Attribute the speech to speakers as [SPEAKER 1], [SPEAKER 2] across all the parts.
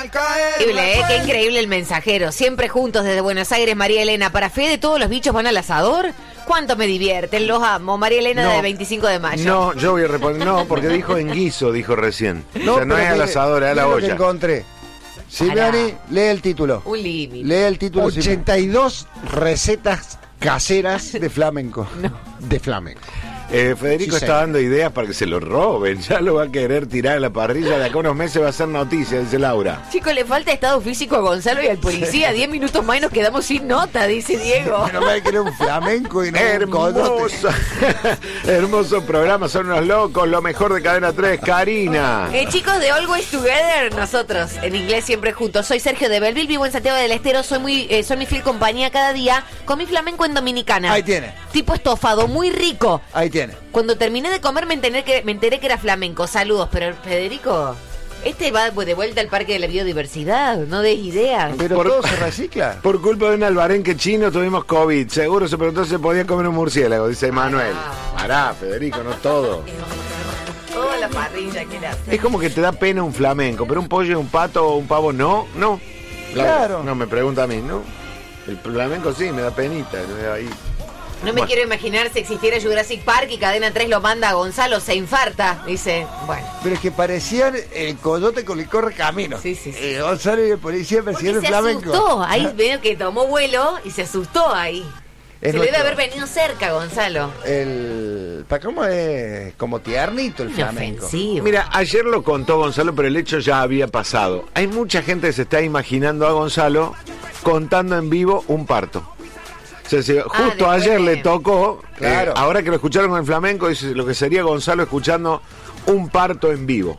[SPEAKER 1] Increíble, qué increíble el mensajero. Siempre juntos desde Buenos Aires, María Elena. Para Fede, ¿todos los bichos van al asador? ¿Cuánto me divierten? Los amo. María Elena de 25 de mayo.
[SPEAKER 2] No, yo voy a responder. No, porque dijo en guiso, dijo recién.
[SPEAKER 3] No,
[SPEAKER 2] o sea, no es al asador, es a la
[SPEAKER 3] lo
[SPEAKER 2] olla.
[SPEAKER 3] que encontré. Silviani, lee el título.
[SPEAKER 1] Un límite.
[SPEAKER 3] Lee el título.
[SPEAKER 4] 82 recetas caseras de flamenco.
[SPEAKER 1] No.
[SPEAKER 4] De flamenco.
[SPEAKER 2] Federico
[SPEAKER 4] Sí,
[SPEAKER 2] está
[SPEAKER 4] señor.
[SPEAKER 2] dando ideas para que se lo roben. Ya lo va a querer tirar a la parrilla. De acá a unos meses va a ser noticia, dice Laura.
[SPEAKER 1] Chicos, le falta estado físico a Gonzalo y al policía. 10 minutos más y nos quedamos sin nota, dice Diego.
[SPEAKER 4] No me quiere un flamenco y no un coyote.
[SPEAKER 2] Hermoso. Hermoso programa, son unos locos. Lo mejor de Cadena 3, Karina.
[SPEAKER 1] Chicos de Always Together, nosotros, en inglés siempre juntos. Soy Sergio de Belleville, vivo en Santiago del Estero, soy mi fiel compañía cada día con mi flamenco en Dominicana.
[SPEAKER 3] Ahí tiene.
[SPEAKER 1] Tipo estofado, muy rico.
[SPEAKER 3] Ahí tiene.
[SPEAKER 1] Cuando terminé de comer me enteré que era flamenco. Saludos, pero Federico, va de vuelta al Parque de la Biodiversidad, no des ideas.
[SPEAKER 3] Pero todo se recicla.
[SPEAKER 2] Por culpa de un albarenque chino tuvimos COVID. Seguro se preguntó si se podía comer un murciélago, dice Manuel. Pará, Federico, no todo.
[SPEAKER 1] Toda la parrilla que era.
[SPEAKER 2] Es como que te da pena un flamenco, pero un pollo, un pato o un pavo, no.
[SPEAKER 3] Claro.
[SPEAKER 2] No, me pregunta a mí, ¿no? El flamenco sí, me da penita. Ahí.
[SPEAKER 1] No me quiero imaginar si existiera Jurassic Park y Cadena 3 lo manda a Gonzalo, se infarta. Dice, bueno.
[SPEAKER 3] Pero es que parecían el coyote con el corre camino.
[SPEAKER 1] Sí.
[SPEAKER 3] Gonzalo y el policía persiguieron el
[SPEAKER 1] Se
[SPEAKER 3] flamenco.
[SPEAKER 1] asustó, ahí veo que tomó vuelo y se asustó ahí.
[SPEAKER 3] Es
[SPEAKER 1] Se le debe
[SPEAKER 3] nuestro-
[SPEAKER 1] haber venido cerca, Gonzalo.
[SPEAKER 3] ¿Cómo es? Como tiernito el flamenco.
[SPEAKER 1] Inofensivo.
[SPEAKER 2] Mira, ayer lo contó Gonzalo, pero el hecho ya había pasado. Hay mucha gente que se está imaginando a Gonzalo contando en vivo un parto. O sea, si justo
[SPEAKER 1] después
[SPEAKER 2] ayer
[SPEAKER 1] de-
[SPEAKER 2] le tocó,
[SPEAKER 3] Claro.
[SPEAKER 2] ahora que lo escucharon con el flamenco, dice lo que sería Gonzalo escuchando un parto en vivo.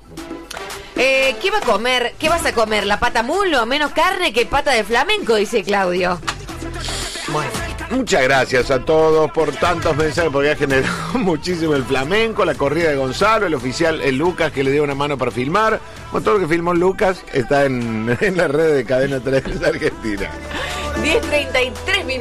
[SPEAKER 1] ¿Qué va a comer? ¿Qué vas a comer? ¿La pata mulo? Menos carne que pata de flamenco, dice Claudio. Bueno.
[SPEAKER 2] Muchas gracias a todos por tantos mensajes, porque ha generado muchísimo el flamenco, la corrida de Gonzalo, el oficial, el Lucas, que le dio una mano para filmar. Bueno, todo lo que filmó Lucas está en la red de Cadena 3 de Argentina.
[SPEAKER 1] 10:33 minutos.